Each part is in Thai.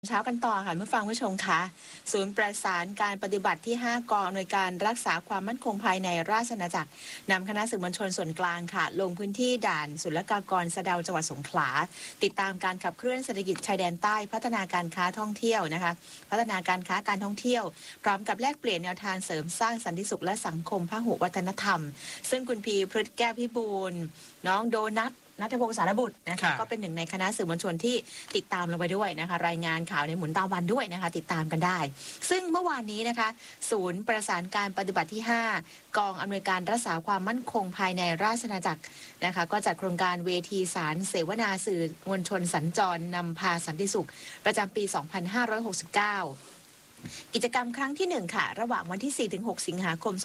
เช้ากันต่อค่ะผู้ชมคะศูนย์ประสานการปฏิบัติที่ 5 กองอำนวยการรักษาความมั่นคงภายในราชอาณาจักรนำคณะสื่อมวลชนส่วนกลางค่ะลงพื้นที่ด่านศุลกากรสะเดาจังหวัดสงขลาติดตามการขับเคลื่อนเศรษฐกิจชายแดนใต้พัฒนาการค้าท่องเที่ยวนะคะพัฒนาการค้าการท่องเที่ยวพร้อมกับแลกเปลี่ยนแนวทางเสริมสร้างสันติสุขและสังคมพหุวัฒนธรรมซึ่งคุณพีพฤทธิ์แก้วพิบูลน้องโดนัทนัทพงศ์สารบุตรนะคะก็เป็นหนึ่งในคณะสื่อมวลชนที่ติดตามลงไปด้วยนะคะรายงานข่าวในหมุนตามวันด้วยนะคะติดตามกันได้ซึ่งเมื่อวานนี้นะคะศูนย์ประสานการปฏิบัติที่ 5 กองอำนวยการรักษาความมั่นคงภายในราชอาณาจักรนะคะก็จัดโครงการเวทีสารเสวนาสื่อมวลชนสัญจรนำพาสันติสุขประจำปี 2569กิจกรรมครั้งที่1ค่ะระหว่างวันที่ 4-6 สิงหาคม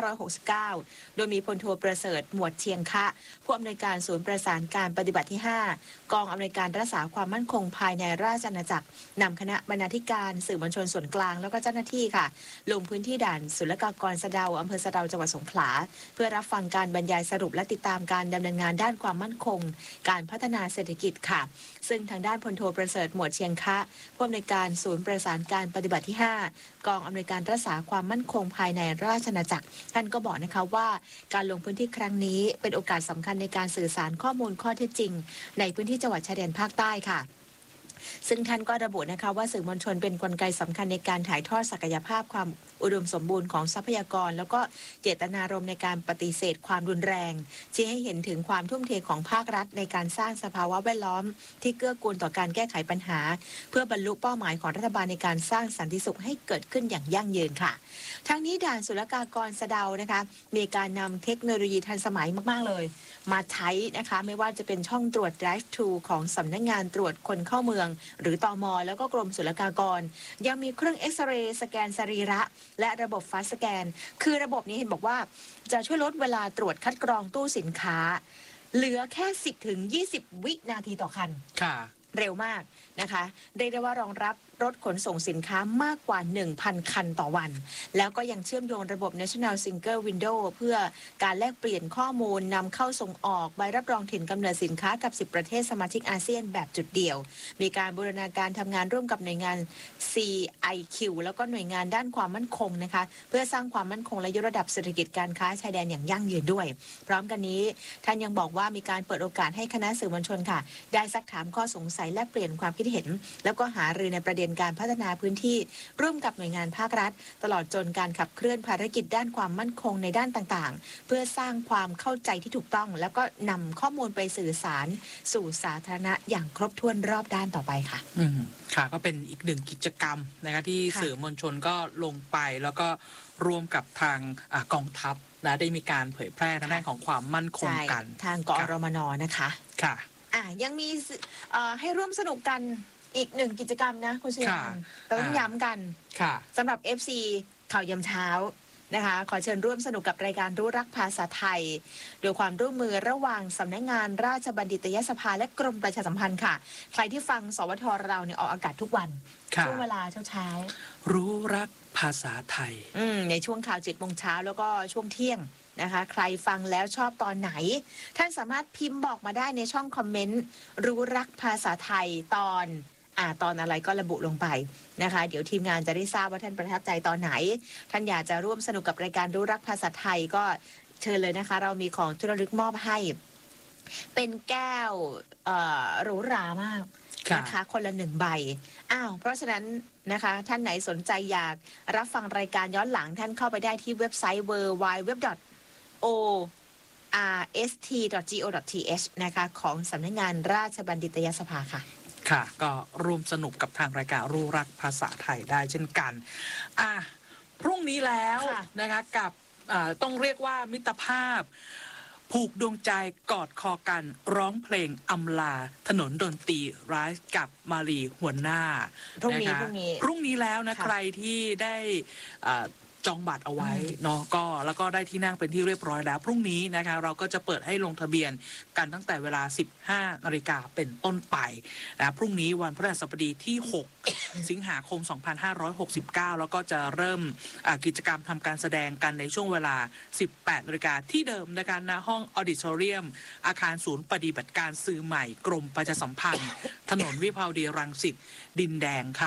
2569โดยมีพลโทประเสริฐหมวดเชียงคะผู้อำนวยการศูนย์ประสานการปฏิบัติที่ 5 กองอำนวยการรักษาความมั่นคงภายในราชอาณาจักรนำคณะบรรณาธิการสื่อมวลชนส่วนกลางแล้วก็เจ้าหน้าที่ค่ะลงพื้นที่ด่านศุลกากรสะเดาอำเภอสะเดาจังหวัดสงขลาเพื่อรับฟังการบรรยายสรุปและติดตามการดำเนินงานด้านความมั่นคงการพัฒนาเศรษฐกิจค่ะซึ่งทางด้านพลโทประเสริฐหมวดเชียงคะผู้อำนวยการศูนย์ประสานการปฏิบัติที่ 5 กองอำนวยการรักษาความมั่นคงภายในราชอาณาจักรท่านก็บอกนะคะว่าการลงพื้นที่ครั้งนี้เป็นโอกาสสำคัญในการสื่อสารข้อมูลข้อเท็จจริงในพื้นที่จังหวัดชายแดนภาคใต้ค่ะซึ่งท่านก็ระบุนะคะว่าสื่อมวลชนเป็นกลไกสำคัญในการถ่ายทอดศักยภาพความอุดมสมบูรณ์ของทรัพยากรแล้วก็เจตนารมณ์ในการปฏิเสธความรุนแรงชี้ให้เห็นถึงความทุ่มเทของภาครัฐในการสร้างสภาวะแวดล้อมที่เกื้อกูลต่อการแก้ไขปัญหาเพื่อบรรลุเป้าหมายของรัฐบาลในการสร้างสันติสุขให้เกิดขึ้นอย่างยั่งยืนค่ะทั้งนี้ด่านศุลกากรสะเดานะคะมีการนำเทคโนโลยีทันสมัยมากๆเลยมาใช้นะคะไม่ว่าจะเป็นช่องตรวจ Drive Thru ของสำนักงานตรวจคนเข้าเมืองหรือตม.แล้วก็กรมศุลกากรยังมีเครื่องเอ็กซเรย์สแกนสรีระและระบบฟาสต์สแกนคือระบบนี้เห็นบอกว่าจะช่วยลดเวลาตรวจคัดกรองตู้สินค้าเหลือแค่ 10-20 วินาทีต่อคันค่ะเร็วมากนะคะเรียกได้ว่ารองรับรถขนส่งสินค้ามากกว่า 1,000 คันต่อวันแล้วก็ยังเชื่อมโยงระบบ National Single Window เพื่อการแลกเปลี่ยนข้อมูลนำเข้าส่งออกใบรับรองถิ่นกำเนิดสินค้ากับ 10 ประเทศสมาชิกอาเซียนแบบจุดเดียวมีการบูรณาการทำงานร่วมกับหน่วยงาน CIQ แล้วก็หน่วยงานด้านความมั่นคงนะคะเพื่อสร้างความมั่นคงและยกระดับเศรษฐกิจการค้าชายแดนอย่างยั่งยืนด้วยพร้อมกันนี้ท่านยังบอกว่ามีการเปิดโอกาสให้คณะสื่อมวลชนค่ะได้ซักถามข้อสงสัยแลกเปลี่ยนความคิดเห็นแล้วก็หารือในประเด็นการพัฒนาพื้นที่ร่วมกับหน่วยงานภาครัฐตลอดจนการขับเคลื่อนภารกิจด้านความมั่นคงในด้านต่างๆเพื่อสร้างความเข้าใจที่ถูกต้องแล้วก็นำข้อมูลไปสื่อสารสู่สาธารณะอย่างครบถ้วนรอบด้านต่อไปค่ะค่ะก็เป็นอีกหนึ่งกิจกรรมนะคะที่สื่อมวลชนก็ลงไปแล้วก็ร่วมกับทางกองทัพนะได้มีการเผยแพร่ทางด้านของความมั่นคงกันทางกอรมนนะคะค่ะยังมีให้ร่วมสนุกกันอีกหนึ่งกิจกรรมนะคุณเชียร์ต้องย้ำกันสำหรับ FC ข่าวยามเช้านะคะขอเชิญร่วมสนุกกับรายการรู้รักภาษาไทยโดยความร่วมมือระหว่างสำนักงานราชบัณฑิตยสภาและกรมประชาสัมพันธ์ค่ะใครที่ฟังสวทเราเนี่ยออกอากาศทุกวันช่วงเวลาเช้ารู้รักภาษาไทยในช่วงข่าว7 โมงเช้าแล้วก็ช่วงเที่ยงนะคะใครฟังแล้วชอบตอนไหนท่านสามารถพิมพ์บอกมาได้ในช่องคอมเมนต์รู้รักภาษาไทยตอนอะไรก็ระบุลงไปนะคะเดี๋ยวทีมงานจะได้ทราบว่าท่านประทับใจตอนไหนท่านอยากจะร่วมสนุกกับรายการรู้รักภาษาไทยก็เชิญเลยนะคะเรามีของที่ระลึกมอบให้เป็นแก้วหรูหรามากนะคะคนละ1 ใบเพราะฉะนั้นนะคะท่านไหนสนใจอยากรับฟังรายการย้อนหลังท่านเข้าไปได้ที่เว็บไซต์ www.orst.go.th นะคะของสำนักงานราชบัณฑิตยสภาค่ะค่ะก็ร่วมสนุกกับทางรายการรู้รักภาษาไทยได้เช่นกันพรุ่งนี้แล้วนะคะกับต้องเรียกว่ามิตรภาพผูกดวงใจกอดคอกันร้องเพลงอำลาถนนดนตรีไรส์กับมารีหัวหน้าพรุ่งนี้แล้วนะใครที่ได้จองบัตรเอาไว้เนาะก็แล้วก็ได้ที่นั่งเป็นที่เรียบร้อยแล้วพรุ่งนี้นะคะเราก็จะเปิดให้ลงทะเบียนกันตั้งแต่เวลา 15 นาฬิกาเป็นต้นไปนะพรุ่งนี้วันพฤหัสบดีที่ 6 สิงหาคม 2569 แล้วก็จะเริ่มกิจกรรมทำการแสดงกันในช่วงเวลา 18 นาฬิกาที่เดิมนะคะณห้องออดิทอเรียมอาคารศูนย์ปฏิบัติการสื่อใหม่กรมประชาสัมพันธ์ ถนนวิภาวดีรังสิตดินแดงค่ะ